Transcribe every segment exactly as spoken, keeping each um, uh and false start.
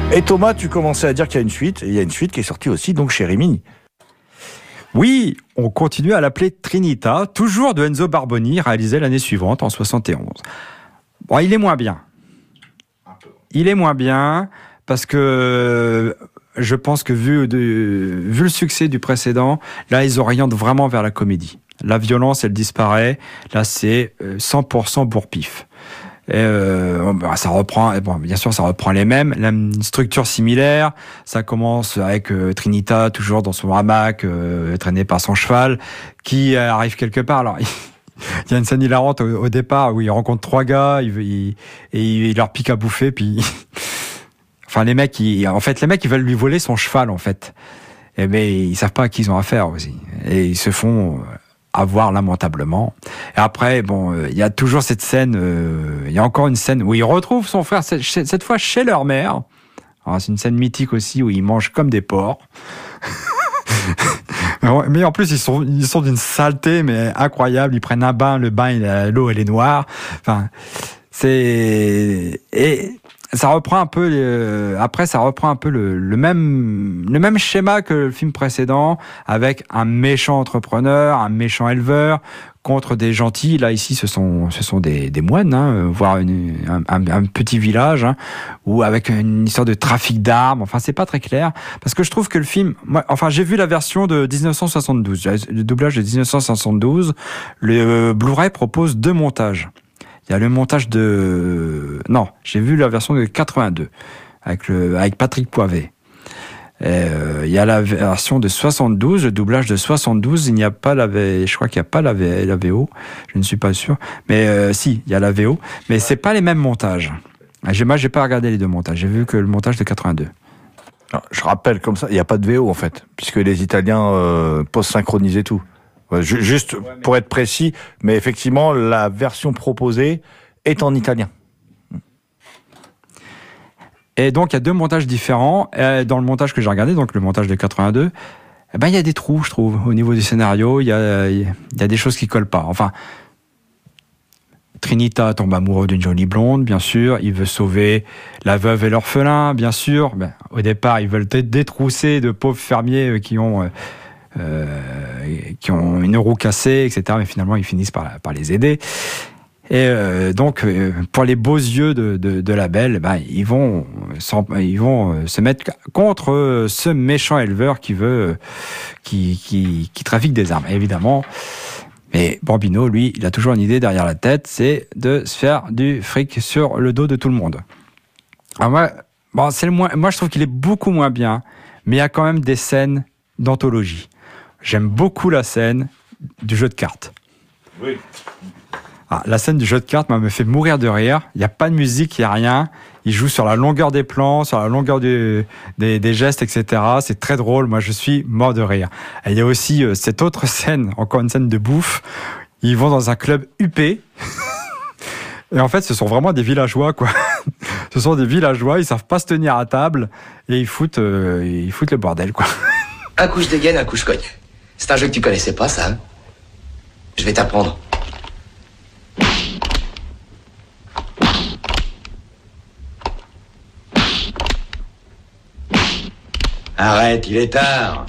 Et Thomas, tu commençais à dire qu'il y a une suite, et il y a une suite qui est sortie aussi, donc chez Rimini. Oui, on continue à l'appeler Trinita, toujours de Enzo Barboni, réalisé l'année suivante, en soixante et onze. Bon, il est moins bien. Il est moins bien, parce que je pense que vu, de, vu le succès du précédent, là, ils orientent vraiment vers la comédie. La violence, elle disparaît. Là, c'est cent pour cent bourre-pif. Et euh, ça reprend, bon, bien sûr, ça reprend les mêmes, la une structure similaire. Ça commence avec euh, Trinita, toujours dans son hamac, euh, traîné par son cheval, qui arrive quelque part. Alors, il y a une scène hilarante au, au départ où il rencontre trois gars, il, il, et il leur pique à bouffer, puis, enfin, les mecs, ils, en fait, les mecs, ils veulent lui voler son cheval, en fait. Et mais ils savent pas à qui ils ont affaire aussi, et ils se font avoir lamentablement. Et après, bon, il euh, y a toujours cette scène, il euh, y a encore une scène où il retrouve son frère, cette, cette fois chez leur mère. Alors, c'est une scène mythique aussi où ils mangent comme des porcs. Mais en plus, ils sont, ils sont d'une saleté, mais incroyable. Ils prennent un bain, le bain, il a, l'eau, elle est noire. Enfin, c'est, et ça reprend un peu, euh, après, ça reprend un peu le, le même, le même schéma que le film précédent, avec un méchant entrepreneur, un méchant éleveur, contre des gentils. Là, ici, ce sont, ce sont des, des moines, hein, voire une, un, un, un petit village, hein, ou avec une histoire de trafic d'armes. Enfin, c'est pas très clair. Parce que je trouve que le film, moi, enfin, j'ai vu la version de dix-neuf cent soixante-douze, le doublage de dix-neuf cent soixante-douze. Le Blu-ray propose deux montages. Il y a le montage de... Non, j'ai vu la version de quatre-vingt-deux, avec, le... avec Patrick Poivet. Et euh, il y a la version de soixante-douze, le doublage de soixante-douze, il n'y a pas la V... Je crois qu'il n'y a pas la, v... la V O, je ne suis pas sûr. Mais euh, si, il y a la V O, mais c'est pas les mêmes montages. Moi, j'ai pas regardé les deux montages, j'ai vu que le montage de quatre-vingt-deux. Alors, je rappelle comme ça, il n'y a pas de V O en fait, puisque les Italiens euh, post-synchronisaient tout. Juste pour être précis, mais effectivement, la version proposée est en italien. Et donc, il y a deux montages différents. Et dans le montage que j'ai regardé, donc le montage de quatre-vingt-deux, eh ben, il y a des trous, je trouve, au niveau du scénario. Il y a, il y a des choses qui collent pas. Enfin, Trinita tombe amoureux d'une jolie blonde, bien sûr. Il veut sauver la veuve et l'orphelin, bien sûr. Ben, au départ, ils veulent détrousser de pauvres fermiers qui ont... Euh, Euh, qui ont une roue cassée, et cetera. Mais finalement, ils finissent par, par les aider. Et euh, donc, euh, pour les beaux yeux de, de, de la belle, ben, ils vont, ils vont se mettre contre ce méchant éleveur qui veut, qui, qui, qui trafique des armes, évidemment. Mais Bambino, lui, il a toujours une idée derrière la tête, c'est de se faire du fric sur le dos de tout le monde. Alors moi, bon, c'est le moins, moi, je trouve qu'il est beaucoup moins bien, mais il y a quand même des scènes d'anthologie. J'aime beaucoup la scène du jeu de cartes. Oui. Ah, la scène du jeu de cartes, moi, me fait mourir de rire. Il n'y a pas de musique, il n'y a rien. Il joue sur la longueur des plans, sur la longueur du, des, des gestes, et cetera. C'est très drôle. Moi, je suis mort de rire. Et il y a aussi euh, cette autre scène, encore une scène de bouffe. Ils vont dans un club huppé. Et en fait, ce sont vraiment des villageois, quoi. Ce sont des villageois, ils savent pas se tenir à table et ils foutent, euh, ils foutent le bordel, quoi. Un coup je dégaine, un coup je cogne. C'est un jeu que tu connaissais pas, ça, hein? Je vais t'apprendre. Arrête, il est tard.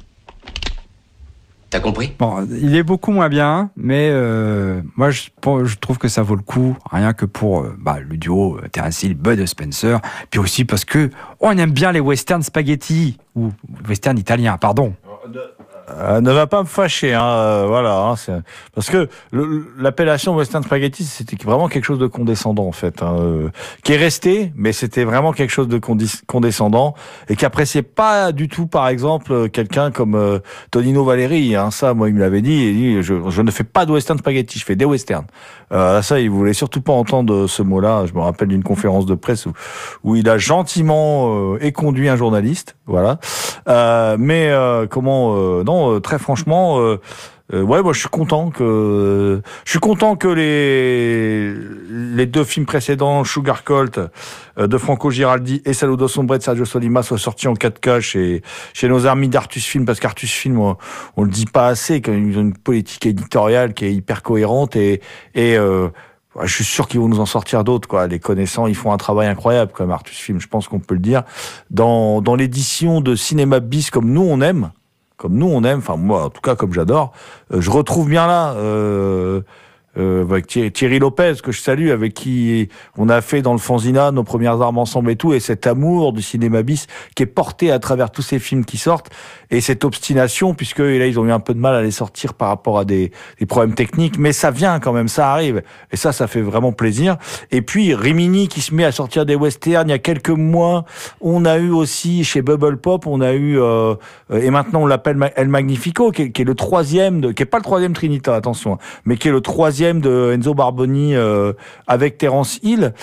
T'as compris? Bon, il est beaucoup moins bien, mais euh, moi je, je trouve que ça vaut le coup, rien que pour euh, bah, le duo euh, Terence Hill, Bud Spencer, puis aussi parce que on aime bien les westerns spaghetti, ou westerns italiens, pardon. Euh, ne va pas me fâcher, hein, euh, voilà. Hein, c'est... Parce que le, l'appellation Western Spaghetti, c'était vraiment quelque chose de condescendant, en fait, hein, euh, qui est resté, mais c'était vraiment quelque chose de condis- condescendant et qui appréciait pas du tout, par exemple, quelqu'un comme euh, Tonino Valeri. Hein, ça, moi, il me l'avait dit. Il dit, je, je ne fais pas de Western Spaghetti, je fais des westerns. Euh, ça, il voulait surtout pas entendre ce mot-là. Je me rappelle d'une conférence de presse où, où il a gentiment euh, éconduit un journaliste, voilà. Euh, mais euh, comment euh, non, euh, très franchement, euh, euh, ouais, moi je suis content que euh, je suis content que les les deux films précédents, Sugar Colt euh, de Franco Giraldi et Saludo Sombre de Sergio Solima, soient sortis en quatre K chez chez nos amis d'Artus Film, parce qu'Artus Film, on, on le dit pas assez, qu'ils ont une politique éditoriale qui est hyper cohérente et et euh, je suis sûr qu'ils vont nous en sortir d'autres, quoi. Les connaissants, ils font un travail incroyable, comme Artus Film, je pense qu'on peut le dire. Dans, dans l'édition de Cinéma Bis, comme nous on aime, comme nous on aime, enfin moi en tout cas comme j'adore, euh, je retrouve bien là, euh, euh, avec Thierry, Thierry Lopez, que je salue, avec qui on a fait dans le Fanzina nos premières armes ensemble et tout, et cet amour du Cinéma Bis qui est porté à travers tous ces films qui sortent, et cette obstination, puisque là ils ont eu un peu de mal à les sortir par rapport à des, des problèmes techniques, mais ça vient quand même, ça arrive, et ça, ça fait vraiment plaisir. Et puis Rimini qui se met à sortir des westerns. Il y a quelques mois, on a eu aussi chez Bubble Pop, on a eu euh, et maintenant on l'appelle El Magnifico, qui est, qui est le troisième, de, qui est pas le troisième Trinita, attention, mais qui est le troisième de Enzo Barboni euh, avec Terence Hill.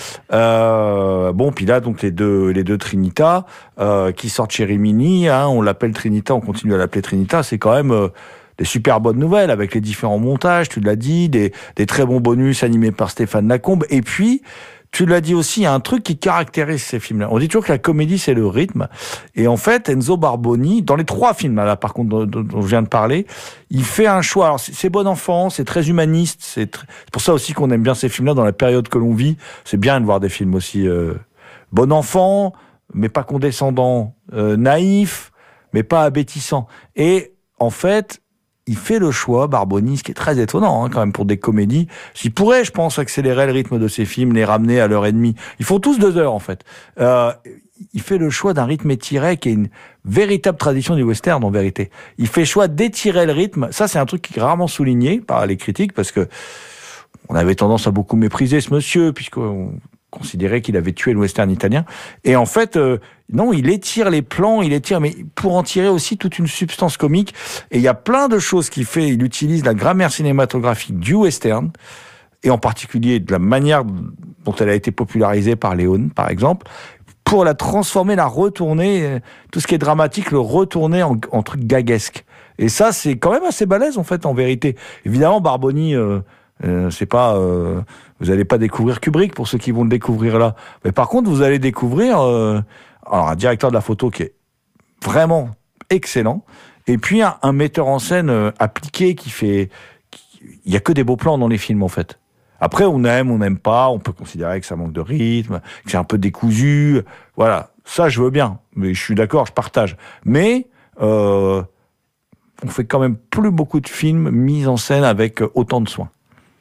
Euh, bon, puis là donc les deux les deux Trinita euh, qui sortent chez Rimini, hein, on l'appelle Trinita. On continue à l'appeler Trinita, c'est quand même euh, des super bonnes nouvelles avec les différents montages, tu l'as dit, des, des très bons bonus animés par Stéphane Lacombe. Et puis, tu l'as dit aussi, il y a un truc qui caractérise ces films-là. On dit toujours que la comédie, c'est le rythme. Et en fait, Enzo Barboni, dans les trois films, là, par contre, dont, dont je viens de parler, il fait un choix. Alors, c'est, c'est bon enfant, c'est très humaniste. C'est, tr... c'est pour ça aussi qu'on aime bien ces films-là dans la période que l'on vit. C'est bien de voir des films aussi euh, bon enfant, mais pas condescendant, euh, naïf, mais pas abétissant. Et en fait, il fait le choix, Barboni, ce qui est très étonnant hein, quand même pour des comédies. Il pourrait, je pense, accélérer le rythme de ces films, les ramener à l'heure et demie. Ils font tous deux heures en fait. Euh, il fait le choix d'un rythme étiré qui est une véritable tradition du western en vérité. Il fait le choix d'étirer le rythme. Ça, c'est un truc qui est rarement souligné par les critiques parce que on avait tendance à beaucoup mépriser ce monsieur puisqu'on considérait qu'il avait tué le western italien. Et en fait, euh, non, il étire les plans, il étire, mais pour en tirer aussi toute une substance comique. Et il y a plein de choses qu'il fait. Il utilise la grammaire cinématographique du western, et en particulier de la manière dont elle a été popularisée par Léone, par exemple, pour la transformer, la retourner, tout ce qui est dramatique, le retourner en, en truc gaguesque. Et ça, c'est quand même assez balèze, en fait, en vérité. Évidemment, Barboni... Euh, Euh, c'est pas, euh, vous allez pas découvrir Kubrick pour ceux qui vont le découvrir là. Mais par contre, vous allez découvrir euh, alors un directeur de la photo qui est vraiment excellent, et puis un, un metteur en scène euh, appliqué qui fait, il y a que des beaux plans dans les films en fait. Après, on aime, on n'aime pas, on peut considérer que ça manque de rythme, que c'est un peu décousu. Voilà, ça je veux bien, mais je suis d'accord, je partage. Mais euh, on fait quand même plus beaucoup de films mis en scène avec autant de soin.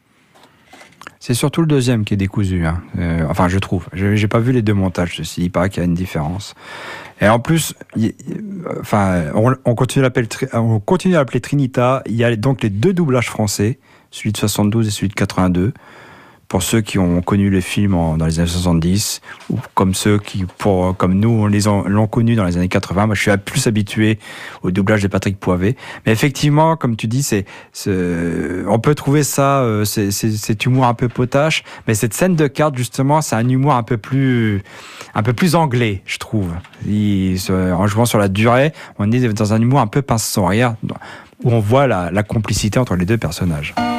C'est surtout le deuxième qui est décousu, hein. Euh, enfin, je trouve. Je, j'ai pas vu les deux montages, ceci. Il paraît qu'il y a une différence. Et en plus, y, enfin, on, on continue à l'appeler, on continue à l'appeler Trinita. Il y a donc les deux doublages français, celui de soixante-douze et celui de quatre-vingt-deux. Pour ceux qui ont connu les films en, dans les années soixante-dix, ou comme ceux qui, pour, comme nous, on les ont, l'ont connu dans les années quatre-vingts. Moi, je suis plus habitué au doublage de Patrick Poivet. Mais effectivement, comme tu dis, c'est, c'est on peut trouver ça, euh, c'est, c'est, cet humour un peu potache. Mais cette scène de cartes, justement, c'est un humour un peu plus, un peu plus anglais, je trouve. Il, en jouant sur la durée, on est dans un humour un peu pince sans rire, où on voit la, la complicité entre les deux personnages.